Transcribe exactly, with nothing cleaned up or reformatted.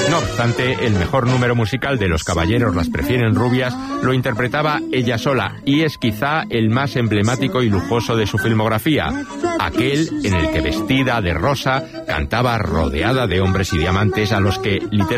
No obstante, el mejor número musical de Los caballeros las prefieren rubias lo interpretaba ella sola, y es quizá el más emblemático y lujoso de su filmografía, aquel en el que vestida de rosa cantaba rodeada de hombres y diamantes a los que literalmente